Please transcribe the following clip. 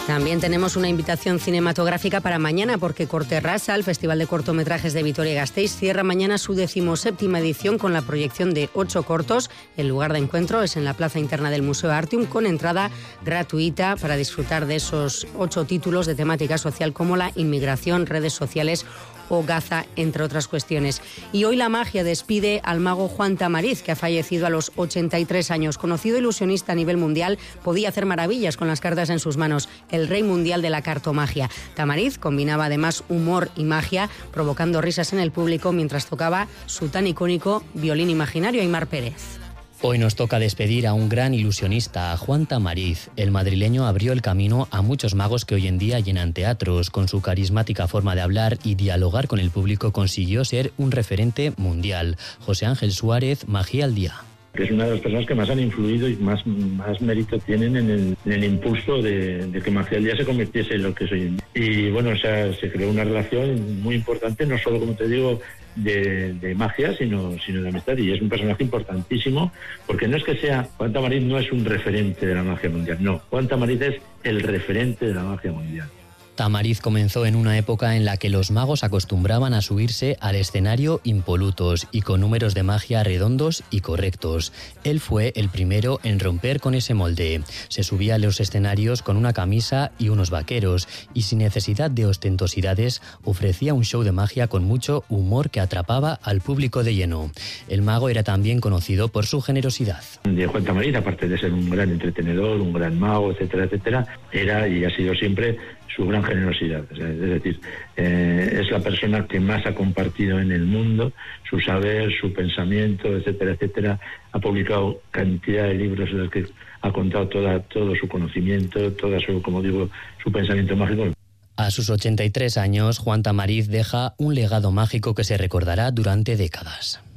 También tenemos una invitación cinematográfica para mañana, porque Corterrasa, el Festival de Cortometrajes de Vitoria-Gasteiz, cierra mañana su 17ª edición con la proyección de 8 cortos. El lugar de encuentro es en la plaza interna del Museo Artium, con entrada gratuita para disfrutar de esos 8 títulos de temática social como la inmigración, redes sociales o Gaza, entre otras cuestiones. Y hoy la magia despide al mago Juan Tamariz, que ha fallecido a los 83 años. Conocido ilusionista a nivel mundial, podía hacer maravillas con las cartas en sus manos. El rey mundial de la cartomagia. Tamariz combinaba además humor y magia, provocando risas en el público mientras tocaba su tan icónico violín imaginario. Aimar Pérez. Hoy nos toca despedir a un gran ilusionista, a Juan Tamariz. El madrileño abrió el camino a muchos magos que hoy en día llenan teatros. Con su carismática forma de hablar y dialogar con el público consiguió ser un referente mundial. José Ángel Suárez, Magia al Día. Que es una de las personas que más han influido y más mérito tienen en el impulso de que Magia al Día se convirtiese en lo que es hoy en día. Y bueno, se creó una relación muy importante, no solo, como te digo, de magia, sino de amistad, y es un personaje importantísimo, porque no es que sea, Juan Tamariz no es un referente de la magia mundial, no, Juan Tamariz es el referente de la magia mundial. Tamariz comenzó en una época en la que los magos acostumbraban a subirse al escenario impolutos y con números de magia redondos y correctos. Él fue el primero en romper con ese molde. Se subía a los escenarios con una camisa y unos vaqueros y sin necesidad de ostentosidades ofrecía un show de magia con mucho humor que atrapaba al público de lleno. El mago era también conocido por su generosidad. De Juan Tamariz, aparte de ser un gran entretenedor, un gran mago, etcétera, etcétera, era y ha sido siempre su gran generosidad. Es decir, es la persona que más ha compartido en el mundo su saber, su pensamiento, etcétera, etcétera. Ha publicado cantidad de libros en los que ha contado todo su conocimiento, toda su, como digo, su pensamiento mágico. A sus 83 años, Juan Tamariz deja un legado mágico que se recordará durante décadas.